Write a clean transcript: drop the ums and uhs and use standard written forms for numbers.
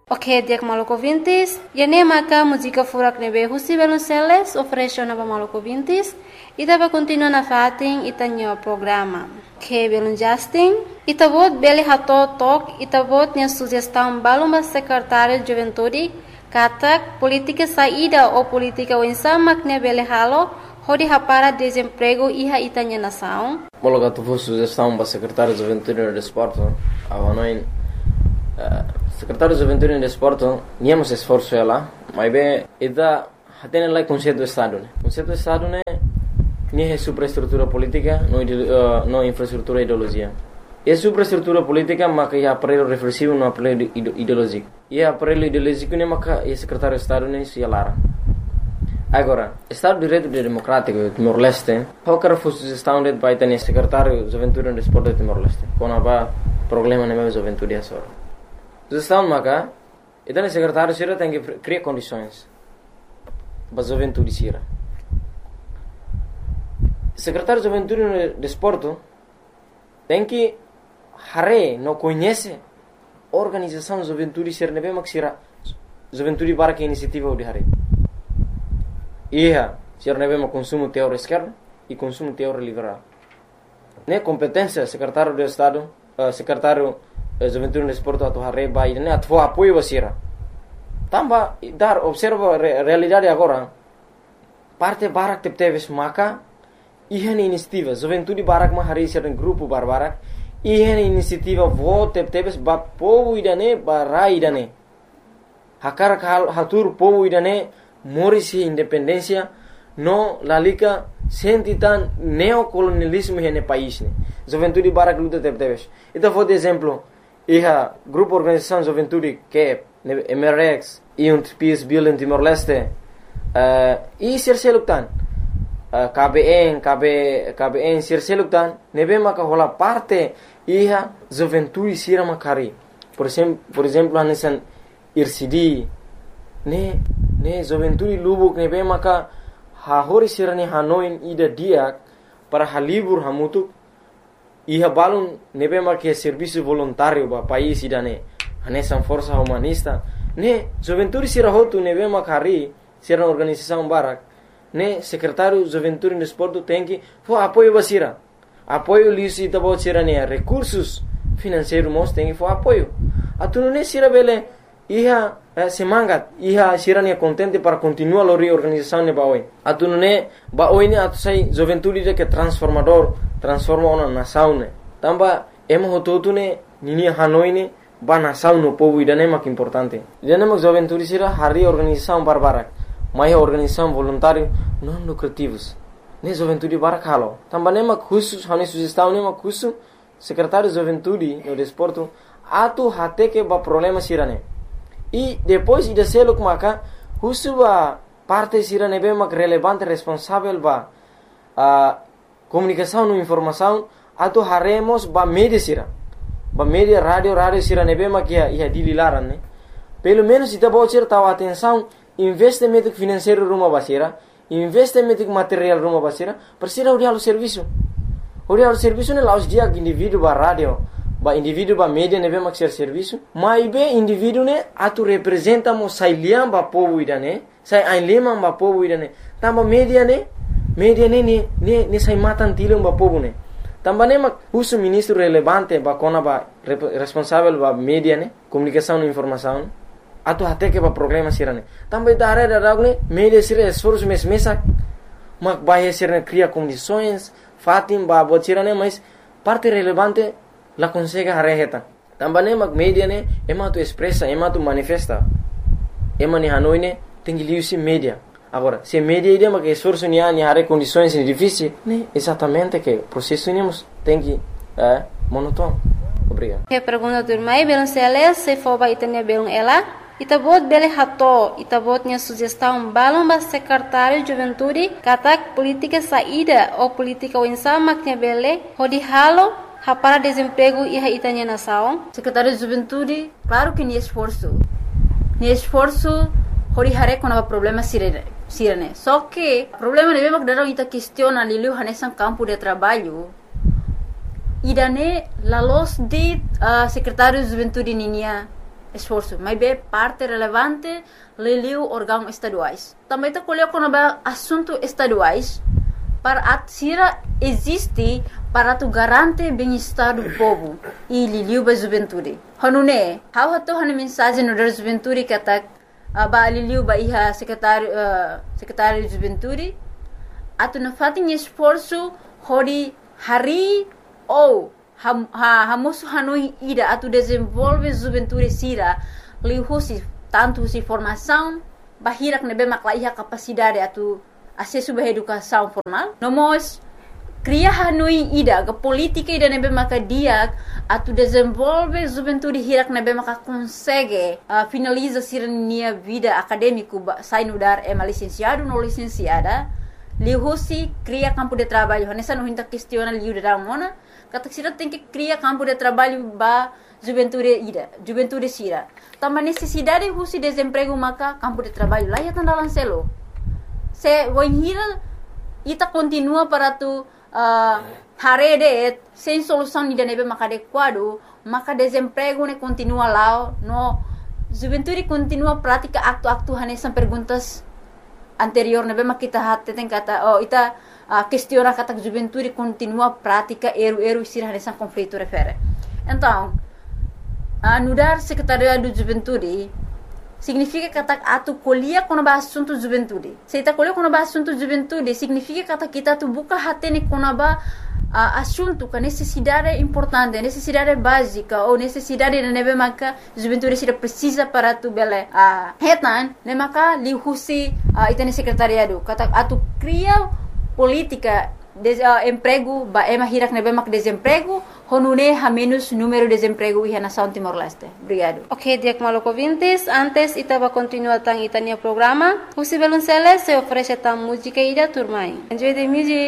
Ok, dia Maluco Vintes. E nem maca música furak nebe Husi Belunceles oferece na Maluco Vintes. E tava continua na fatin e tanho programa. Que Belun Justin. E tabot bele hato tok e tabot nia sugestão baluma secretário de Juventude. Katak política saída ou política wensamak ne bele halo. Hodi hapara desemprego iha itanya nação. Mologa tu fosse sugestão para secretário de Juventude e Desporto. Avanoin secretário de Juventude e Desporto, niamos esforço ela, mas bem, ida hatene lá conceito do Estado, né? Conceito do Estado né, nem é superestrutura política, não infraestrutura ideologia. É superestrutura política, mas é aparelho reflexivo, não aparelho ideológico. E aparelho ideológico né, mas é secretário de Estado né, se alara. Agora, Estado de Direito Democrático Timor-Leste, qualquer sugestão de vai ter secretário de Juventude e Desporto de Timor-Leste, quando há problema na minha juventude é só. Sugestão maka, então o secretário sira tem que criar condições para a juventude sira. Secretário de Juventude e Desporto tem que não conhece a organização de juventude sira nebe mak sira juventude para que iniciativa de hare. Ia sira nebe mak consumo teor esquerdo e consumo teor liberal. Ne competência secretário do Estado, secretário Juventude no Desporto atau hari bayi ini atau apoio basira. Tambah dar observa realidade agora. Parte barak tepteves maka ihan inisiativa Juventude barak mah hari sering grupo barbarak ihan inisiativa vote tepteves ba povo idane barai idane. Hakar hatur povo idane morisi independência no lalika sentitan neocolonialismo hene país ne. Juventude barak luta tepteves. Itu foi de exemplo. Iha grupo organização Juventude que MRX e Peace Building Timor-Leste e Sirseluktan KBN Sirseluktan nebe maka hola parte iha Juventude sira makari por exemplo anesan IRCD ne Juventude Lubuk nebe maka hahori sira ne Hanoi ida diak para halibur hamutuk iha balun nebe marque serviço voluntário ba país idane hanesan força humanista ne juventude sira hotu nebe makari sira organização barak ne secretário juventude e desporto tem que apoio basira apoio lisi tabo sira ne recursos financeiros mos tem que apoio atunu ne sira bele iha semangat iha sira ne contente para continuar a reorganização ne baoi atunu ne baoi ne atu sai juventude que transforma una nação ne tamba emo hototu ne nini Hanoi ne ba nação no povo idane mak importante idane mak juventude sira hari organização barbarak mai organização voluntário não lucrativos ne juventude barak halo tamba ne mak khusus hani sugestão ne mak khusus secretário de juventude no desporto atu hate que ba problema sira ne e depois ida seluk maka khusus ba parte sira ne be mak relevante responsável ba comunicação e informação atau haremos ba media sira ba media radio sira nebe makia ia dililaran ne pelo menos ita bocir tahu atenção investimento financeiro rumah basira investimento material rumah basira persira uri alu serviço ne laus dia indivíduo ba radio ba indivíduo ba media nebe maksir serviço mai be indivíduo ne atu representa mo sailiam ba povo idane sai ainlema ba povo idane tamba media ne sai matan tilung ba povo ne tambane mak usu ministro relevante ba kona ba responsável ba media ne comunicação e informação atu hate que ba problema sirane também da ne media sira esforço mesa mak ba sirane cria condições fatim ba botirane mas parte relevante la consegue hareheta tambane mak media ne ema tu expressa ema tu manifesta ema ni Hanoi ne tem liusi media. Agora, se media ideia mas que esforço ni hare condições difíceis, né? Exatamente que o processo tem que monótono. Obrigado. Que pergunta do irmão, Belunceles, se for para itania belung ela, itabot bele hato, itabot nia sugestão balong ba secretário de juventude, katak política saída ou política winsama que bele, hodi halo, para desemprego e a itania nação. Secretário de juventude, claro que ni esforço, hori hare com o problema sirene. Só que o problema de bebak darão ita questiona liu hanesan campo de trabalho. Idane la los de secretário de juventude ninia esforço, mas é parte relevante liliu órgãos estaduais. Também está colhendo quando é assunto estaduais para a tira existe para tu garante bem-estar do povo e liliu ba juventude. Hanune, how hato hana mensagem no da juventude que tá ba liliu ba iha secretário de juventude atu na fatin esforço hori hari ou hamosu hanui ida atu desenvolve juventude sira lihusi tanto si formação bahirak nebe makla iha capacidade atu acesso ba educação formal nomos cria hanui ida ga política ida nebe maka dia atu desenvolve juventude hirak nebe maka consegue finaliza sirnia vida acadêmico sai no dar é licenciado no licenciada lihusi cria campo de trabalho nessa não hinta questiona liu da mona kata sira tem que criar campo de trabalho ba juventude sira também necessidade husi desemprego maka campo de trabalho lá ya tanda lancelo se voinhira ita continua para tu harede sem solução ni nebe maka adequado maka desemprego ne continua lá no juventude continua prática aktu hanesan perguntas anterior nebe maka kita hatte tem kata ita questiona kata juventude continua prática eru sira hanesan conflito refere então anudar secretaria do juventude significa kata atu colhia quando ba assunto juventude se ita colhia quando ba assunto juventude significa kata kita tu buka hatene quando ba assunto que necessidade importante necessidade básica ou necessidade de nebe maka juventude sira precisa para tu bele hetan ne maka lihusi ita secretariado kata atu cria política emprego ba hirak nebe mak desemprego honune ha menos número de desemprego e nação Timor-Leste. Obrigado. Ok, Diak Maloko Vintis, antes ita va continuar tang itania programa. Husi Belunceles se oferece tam música ida turmai. Enjoy the music.